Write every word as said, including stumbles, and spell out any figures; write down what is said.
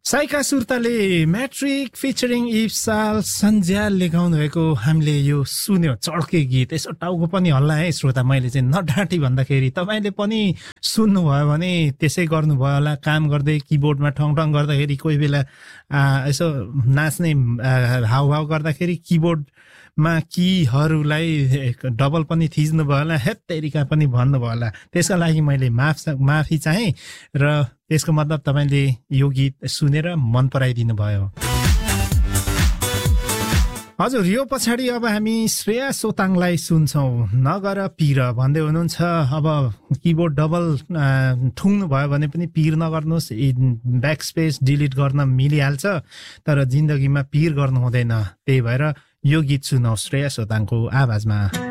Saika सुर्ताले matric featuring इप्साल सन्ज्यालले गाउनु भएको हामीले यो सुन्यो चड्के गीत। यसो टाउको पनि हल्ला है श्रोता, मैले चाहिँ नडाँटी भन्दाखेरि तपाईँले पनि सुन्नुभयो भने त्यसै गर्नुभयो होला। काम गर्दै किबोर्डमा ठङ ठङ गर्दाखेरि कोही बेला यसो नाच्ने हावभाव गर्दाखेरि किबोर्डमा कीहरूलाई डबल पनि थिच्नुभयो होला, हेत तरिका पनि भन्नुभयो होला। त्यसका लागि मैले माफ माफी चाहेँ र त्यसको मतलब तपाईँले यो गीत सुनेर मन पराइदिनु भयो। हजुर, यो पछाडि अब हामी श्रेया सोताङलाई सुन्छौँ। नगर पिर भन्दै हुनुहुन्छ। अब किबोर्ड डबल ठुङ्नु भयो भने पनि पिर नगर्नुहोस्, ब्याक स्पेस डिलिट गर्न मिलिहाल्छ, तर जिन्दगीमा पिर गर्नु हुँदैन। त्यही भएर यो गीत सुनौ श्रेया सोताङको आवाजमा।